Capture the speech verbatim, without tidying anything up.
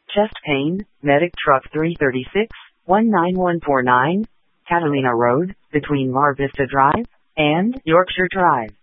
Chest pain, Medic Truck three thirty-six, one nine one four nine, Catalina Road, between Mar Vista Drive and Yorkshire Drive.